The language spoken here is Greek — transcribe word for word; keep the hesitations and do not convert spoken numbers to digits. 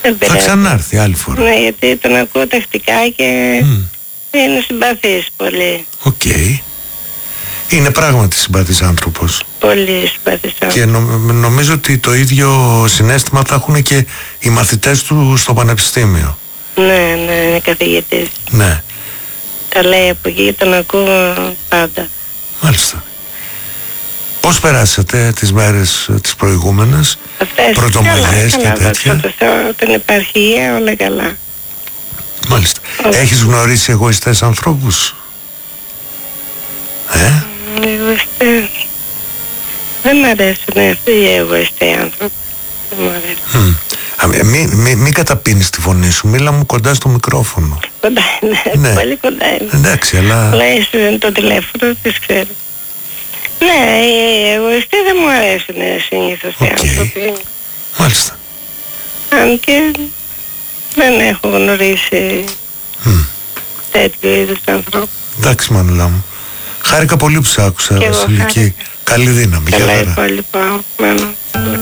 Δεν θα ξανάρθει άλλη φορά. Ναι, γιατί τον ακούω τακτικά και mm. είναι συμπαθής πολύ. Οκ. Okay. Είναι πράγματι συμπαθής άνθρωπος. Πολύ συμπαθής άνθρωπος. Και νο, νομίζω ότι το ίδιο συναίσθημα θα έχουν και οι μαθητές του στο πανεπιστήμιο. Ναι, ναι, είναι καθηγητής. Ναι. Τα λέει από εκεί, τον ακούω πάντα. Μάλιστα. Πώς περάσατε τις μέρες τις προηγούμενες, πρωτομαγές και τέτοια? Καλά, καλά, την επαρχία, όλα καλά. Μάλιστα. Όχι. Έχεις γνωρίσει εγωιστές ανθρώπους? Ε? Εγωιστές. Δεν μ' αρέσουν αυτοί οι εγωιστές άνθρωποι. Δεν μ' αρέσουν. Mm. Μην μη, μη καταπίνεις τη φωνή σου, μίλα μου κοντά στο μικρόφωνο. Κοντά είναι, ναι. Πολύ κοντά είναι. Εντάξει, αλλά... Λέει το τηλέφωνο, τις ξέρω. Ναι, οι εγωιστές δεν μου αρέσουν συνήθως οι okay. άνθρωποι. Μάλιστα. Αν και δεν έχω γνωρίσει mm. τέτοιου είδους ανθρώπου. Εντάξει, Μανουλά μου. Χάρηκα πολύ που σ' άκουσα, Βασιλική. Καλή δύναμη. Καλά, υπόλοιπα.